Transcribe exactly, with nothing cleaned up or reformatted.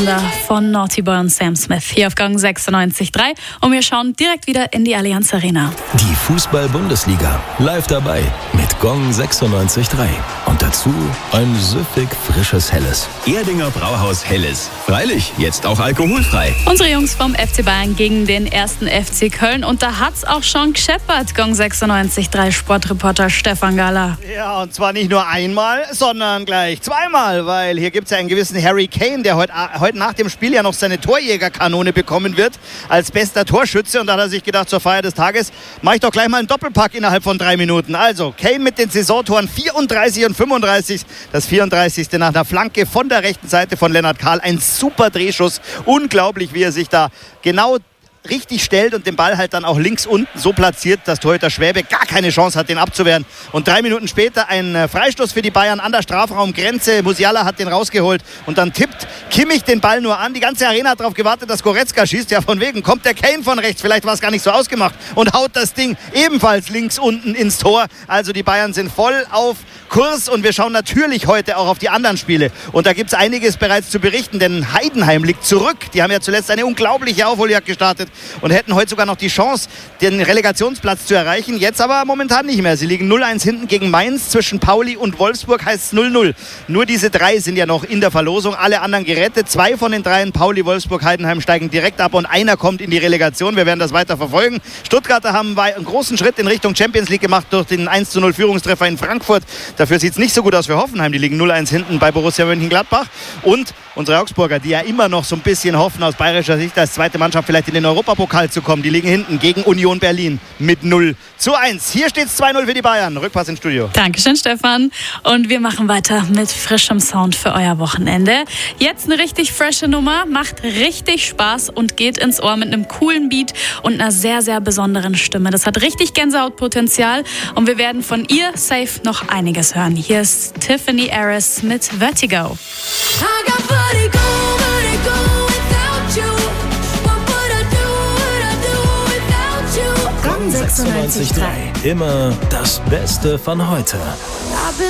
Wonder von Naughty Boy und Sam Smith hier auf Gong sechsundneunzig Komma drei und wir schauen direkt wieder in die Allianz Arena. Die Fußball-Bundesliga live dabei mit Gong sechsundneunzig Komma drei und dazu ein süffig frisches Helles. Erdinger Brauhaus Helles. Freilich, jetzt auch alkoholfrei. Unsere Jungs vom F C Bayern gegen den ersten F C Köln und da hat's auch schon gescheppert. Gong sechsundneunzig Komma drei Sportreporter Stefan Galla. Ja, und zwar nicht nur einmal, sondern gleich zweimal, weil hier gibt es ja einen gewissen Harry Kane, der heute, heute nach dem Spiel ja noch seine Torjägerkanone bekommen wird als bester Torschütze. Und da hat er sich gedacht, zur Feier des Tages mache ich doch gleich mal einen Doppelpack innerhalb von drei Minuten. Also Kane mit den Saisontoren vierunddreißig und fünfunddreißig. Das vierunddreißigste nach einer Flanke von der rechten Seite von Lennart Kahl. Ein super Drehschuss. Unglaublich, wie er sich da genau richtig stellt und den Ball halt dann auch links unten so platziert, dass Torhüter Schwäbe gar keine Chance hat, den abzuwehren. Und drei Minuten später ein Freistoß für die Bayern an der Strafraumgrenze. Musiala hat den rausgeholt und dann tippt Kimmich den Ball nur an. Die ganze Arena hat darauf gewartet, dass Goretzka schießt. Ja, von wegen kommt der Kane von rechts. Vielleicht war es gar nicht so ausgemacht und haut das Ding ebenfalls links unten ins Tor. Also die Bayern sind voll auf Kurs und wir schauen natürlich heute auch auf die anderen Spiele. Und da gibt es einiges bereits zu berichten, denn Heidenheim liegt zurück. Die haben ja zuletzt eine unglaubliche Aufholjagd gestartet und hätten heute sogar noch die Chance, den Relegationsplatz zu erreichen. Jetzt aber momentan nicht mehr. Sie liegen null eins hinten gegen Mainz. Zwischen Pauli und Wolfsburg heißt es null null. Nur diese drei sind ja noch in der Verlosung. Alle anderen gerettet. Zwei von den dreien, Pauli, Wolfsburg, Heidenheim, steigen direkt ab und einer kommt in die Relegation. Wir werden das weiter verfolgen. Stuttgarter haben einen großen Schritt in Richtung Champions League gemacht durch den eins zu null Führungstreffer in Frankfurt. Dafür sieht es nicht so gut aus für Hoffenheim. Die liegen null eins hinten bei Borussia Mönchengladbach. Und unsere Augsburger, die ja immer noch so ein bisschen hoffen, aus bayerischer Sicht als zweite Mannschaft vielleicht in den Europapokal zu kommen. Die liegen hinten gegen Union Berlin mit null zu eins. Hier steht es zwei null für die Bayern. Rückpass ins Studio. Dankeschön, Stefan. Und wir machen weiter mit frischem Sound für euer Wochenende. Jetzt eine richtig frische Nummer, macht richtig Spaß und geht ins Ohr mit einem coolen Beat und einer sehr, sehr besonderen Stimme. Das hat richtig Gänsehautpotenzial und wir werden von ihr safe noch einiges hören. Hier ist Tiffany Harris mit Vertigo. Gong sechsundneunzig Komma drei. Immer das Beste von heute.